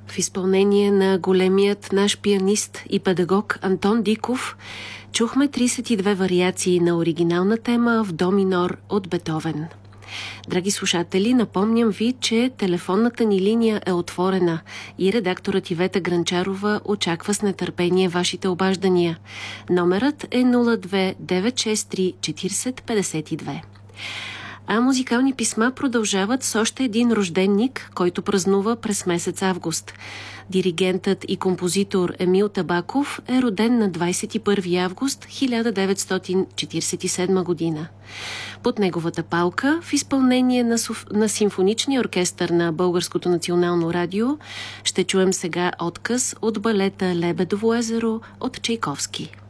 В изпълнение на големият наш пианист и педагог Антон Диков чухме 32 вариации на оригинална тема в до минор от Бетовен. Драги слушатели, напомням ви, че телефонната ни линия е отворена и редакторът Ивета Гранчарова очаква с нетърпение вашите обаждания. Номерът е 02 963 40 52. А музикални писма продължават с още един рожденник, който празнува през месец август. Диригентът и композитор Емил Табаков е роден на 21 август 1947 година. Под неговата палка, в изпълнение на симфоничния оркестър на Българското национално радио, ще чуем сега откъс от балета Лебедово езеро от Чайковски.